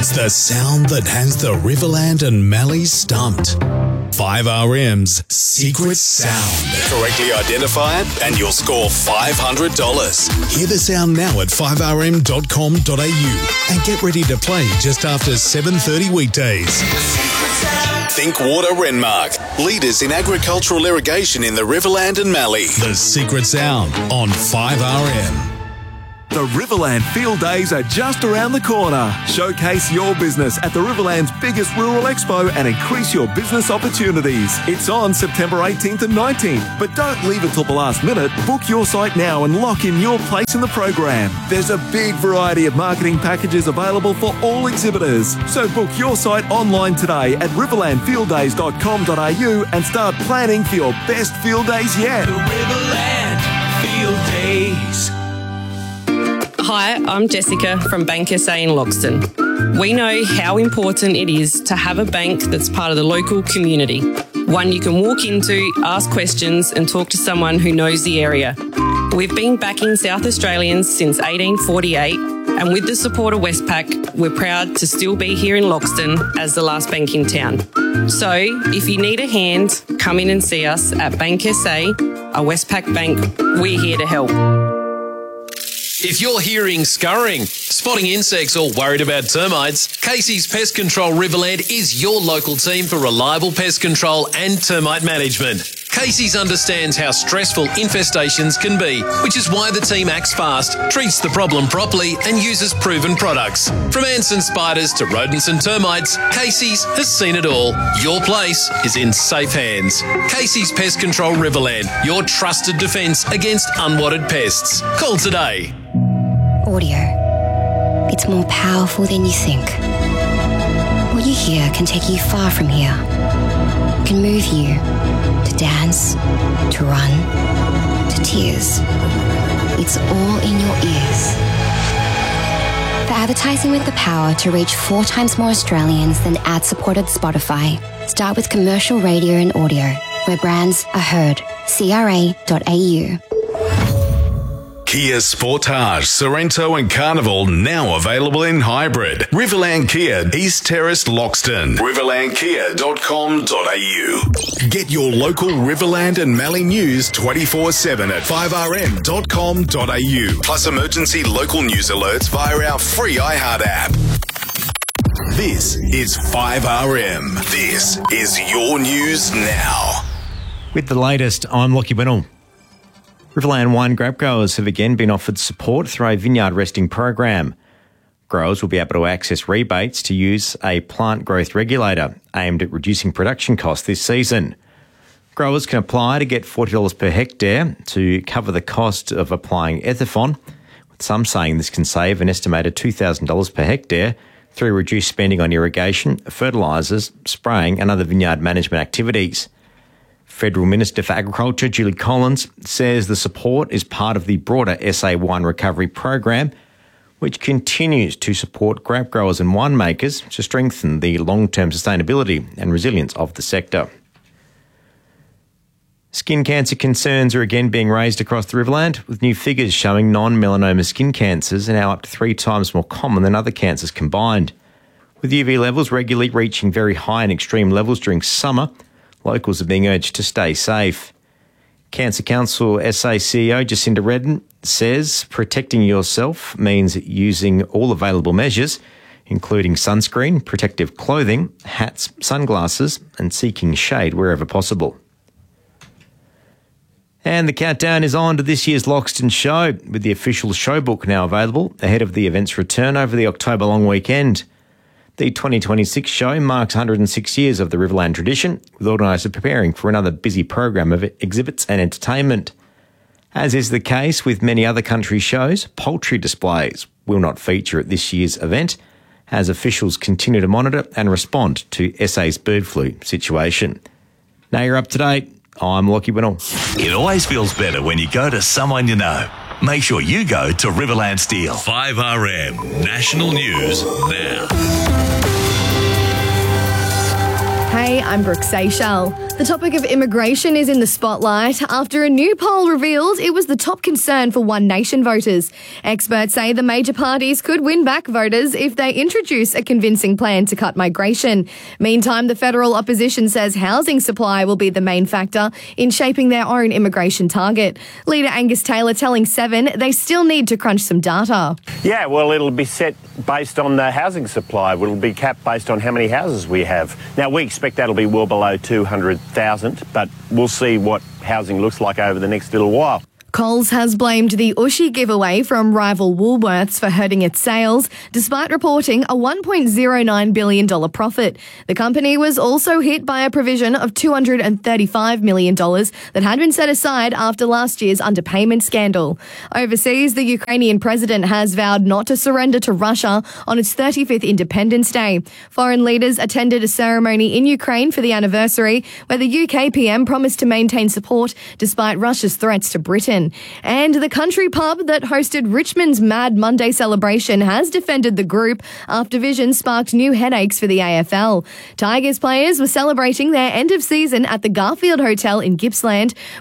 It's the sound that has the Riverland and Mallee stumped. 5RM's Secret Sound. Correctly identify it and you'll score $500. Hear the sound now at 5rm.com.au and get ready to play just after 7:30 weekdays. Think Water Renmark, leaders in agricultural irrigation in the Riverland and Mallee. The Secret Sound on 5RM. The Riverland Field Days are just around the corner. Showcase your business at the Riverland's biggest rural expo and increase your business opportunities. It's on September 18th and 19th, but don't leave it till the last minute. Book your site now and lock in your place in the program. There's a big variety of marketing packages available for all exhibitors. So book your site online today at riverlandfielddays.com.au and start planning for your best field days yet. The Riverland Field Days. Hi, I'm Jessica from Bank SA in Loxton. We know how important it is to have a bank that's part of the local community, one you can walk into, ask questions and talk to someone who knows the area. We've been backing South Australians since 1848, and with the support of Westpac, we're proud to still be here in Loxton as the last bank in town. So if you need a hand, come in and see us at Bank SA, a Westpac bank. We're here to help. If you're hearing scurrying, spotting insects or worried about termites, Casey's Pest Control Riverland is your local team for reliable pest control and termite management. Casey's understands how stressful infestations can be, which is why the team acts fast, treats the problem properly and uses proven products. From ants and spiders to rodents and termites, Casey's has seen it all. Your place is in safe hands. Casey's Pest Control Riverland, your trusted defence against unwanted pests. Call today. Audio. It's more powerful than you think. What you hear can take you far from here. It can move you to dance, to run, to tears. It's all in your ears. For advertising with the power to reach 4 times more Australians than ad-supported Spotify, start with commercial radio and audio, where brands are heard. CRA.au. Kia Sportage, Sorrento and Carnival now available in hybrid. Riverland Kia, East Terrace, Loxton. riverlandkia.com.au. Get your local Riverland and Mallee news 24/7 at 5rm.com.au. Plus emergency local news alerts via our free iHeart app. This is 5RM. This is your news now. With the latest, I'm Lockie Winnell. Riverland wine grape growers have again been offered support through a vineyard resting program. Growers will be able to access rebates to use a plant growth regulator aimed at reducing production costs this season. Growers can apply to get $40 per hectare to cover the cost of applying Ethifon, with some saying this can save an estimated $2,000 per hectare through reduced spending on irrigation, fertilisers, spraying and other vineyard management activities. Federal Minister for Agriculture, Julie Collins, says the support is part of the broader SA Wine Recovery Program, which continues to support grape growers and winemakers to strengthen the long-term sustainability and resilience of the sector. Skin cancer concerns are again being raised across the Riverland, with new figures showing non-melanoma skin cancers are now up to 3 times more common than other cancers combined. With UV levels regularly reaching very high and extreme levels during summer, locals are being urged to stay safe. Cancer Council SA CEO Jacinda Redden says protecting yourself means using all available measures, including sunscreen, protective clothing, hats, sunglasses, and seeking shade wherever possible. And the countdown is on to this year's Loxton Show, with the official show book now available ahead of the event's return over the October long weekend. The 2026 show marks 106 years of the Riverland tradition, with organisers preparing for another busy program of exhibits and entertainment. As is the case with many other country shows, poultry displays will not feature at this year's event, as officials continue to monitor and respond to SA's bird flu situation. Now you're up to date. I'm Lockie Winnell. It always feels better when you go to someone you know. Make sure you go to Riverland Steel. 5RM National News now. Hey, I'm Brooke Seychelles. The topic of immigration is in the spotlight after a new poll revealed it was the top concern for One Nation voters. Experts say the major parties could win back voters if they introduce a convincing plan to cut migration. Meantime, the federal opposition says housing supply will be the main factor in shaping their own immigration target. Leader Angus Taylor telling Seven they still need to crunch some data. Yeah, well, it'll be set based on the housing supply. It'll be capped based on how many houses we have. Now, we expect that'll be well below 200,000, but we'll see what housing looks like over the next little while. Coles has blamed the Ushy giveaway from rival Woolworths for hurting its sales, despite reporting a $1.09 billion profit. The company was also hit by a provision of $235 million that had been set aside after last year's underpayment scandal. Overseas, the Ukrainian president has vowed not to surrender to Russia on its 35th Independence Day. Foreign leaders attended a ceremony in Ukraine for the anniversary, where the UK PM promised to maintain support despite Russia's threats to Britain. And the country pub that hosted Richmond's Mad Monday celebration has defended the group after Vision sparked new headaches for the AFL. Tigers players were celebrating their end of season at the Garfield Hotel in Gippsland,